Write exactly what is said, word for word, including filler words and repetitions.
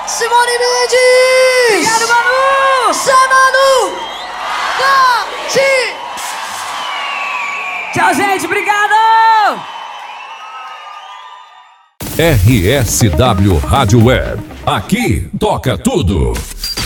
Simone Mendes! Obrigado, Manu! Zé Manu! Tati! Tchau, gente, obrigado! R S W Rádio Web. Aqui toca tudo.